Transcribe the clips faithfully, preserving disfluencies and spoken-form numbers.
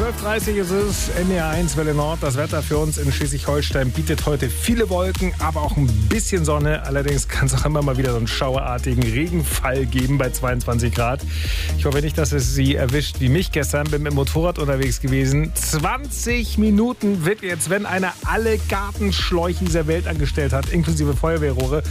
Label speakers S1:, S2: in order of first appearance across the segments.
S1: zwölf Uhr dreißig ist es, N D R eins Welle Nord. Das Wetter für uns in Schleswig-Holstein bietet heute viele Wolken, aber auch ein bisschen Sonne. Allerdings kann es auch immer mal wieder so einen schauerartigen Regenfall geben bei zweiundzwanzig Grad. Ich hoffe nicht, dass es Sie erwischt wie mich gestern. Bin mit dem Motorrad unterwegs gewesen. zwanzig Minuten wird jetzt, wenn einer alle Gartenschläuche dieser Welt angestellt hat, inklusive Feuerwehrrohre.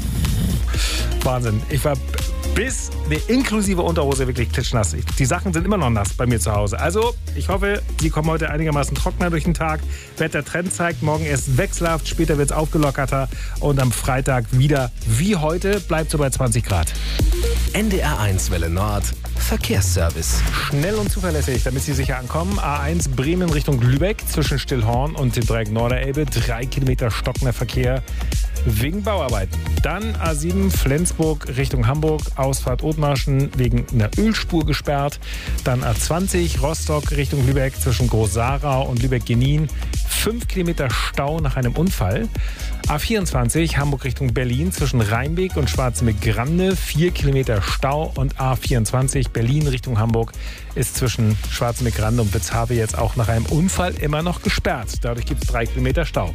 S1: Wahnsinn. Ich war bis, ne, inklusive Unterhose wirklich klitschnass. Ich, die Sachen sind immer noch nass bei mir zu Hause. Also, ich hoffe, Sie kommen heute einigermaßen trockener durch den Tag. Wettertrend zeigt, morgen erst wechselhaft, später wird es aufgelockerter und am Freitag wieder wie heute, bleibt so bei zwanzig Grad.
S2: N D R eins Welle Nord, Verkehrsservice.
S1: Schnell und zuverlässig, damit Sie sicher ankommen. A eins Bremen Richtung Lübeck zwischen Stillhorn und dem Dreieck Norderelbe. Drei Kilometer stockender Verkehr wegen Bauarbeiten. Dann A sieben Flensburg Richtung Hamburg, Ausfahrt Othmarschen wegen einer Ölspur gesperrt. Dann A zwanzig Rostock Richtung Lübeck zwischen Groß-Sarau und Lübeck-Genin. Fünf Kilometer Stau nach einem Unfall. A vierundzwanzig Hamburg Richtung Berlin zwischen Rheinbeek und Schwarzenbeck-Grande. Vier Kilometer Stau. Und A vierundzwanzig Berlin Richtung Hamburg ist zwischen Schwarzenbeck-Grande und Witzhabe jetzt auch nach einem Unfall immer noch gesperrt. Dadurch gibt es drei Kilometer Stau.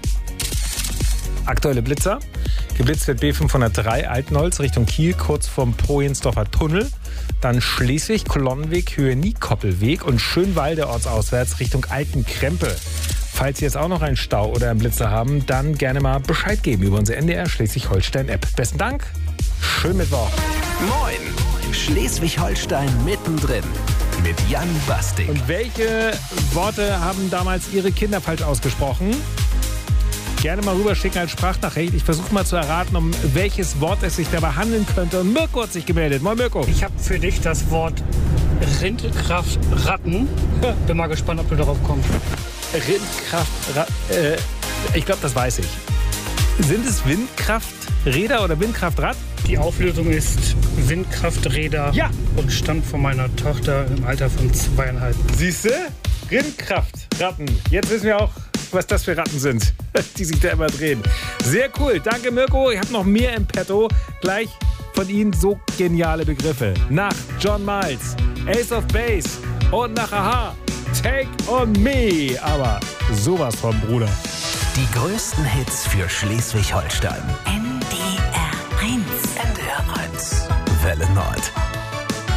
S1: Aktuelle Blitzer. Geblitzt wird B fünfhundertdrei Altenholz Richtung Kiel, kurz vorm Projensdorfer Tunnel. Dann Schleswig, Kolonnenweg, Höhe Niekoppelweg und Schönwalde ortsauswärts Richtung Altenkrempe. Falls Sie jetzt auch noch einen Stau oder einen Blitzer haben, dann gerne mal Bescheid geben über unsere N D R Schleswig-Holstein-App. Besten Dank. Schönen Mittwoch.
S2: Moin. Schleswig-Holstein mittendrin. Mit Jan Basting.
S1: Und welche Worte haben damals Ihre Kinder falsch ausgesprochen? Gerne mal rüberschicken als Sprachnachricht. Ich versuche mal zu erraten, um welches Wort es sich dabei handeln könnte. Und Mirko hat sich gemeldet. Moin Mirko.
S3: Ich habe für dich das Wort Rindkraftratten. Bin mal gespannt, ob du darauf kommst.
S1: Rindkraftrad. Äh, ich glaube, das weiß ich. Sind es Windkrafträder oder Windkraftrad?
S3: Die Auflösung ist Windkrafträder.
S1: Ja.
S3: Und stammt von meiner Tochter im Alter von zweieinhalb.
S1: Siehst du? Rindkraftratten. Jetzt wissen wir auch, was das für Ratten sind, die sich da immer drehen. Sehr cool. Danke, Mirko. Ich habe noch mehr im Petto. Gleich von Ihnen so geniale Begriffe. Nach John Miles, Ace of Base und nach Aha, Take on Me. Aber sowas von Bruder.
S2: Die größten Hits für Schleswig-Holstein.
S4: N D R eins.
S2: N D R eins. Welle Nord.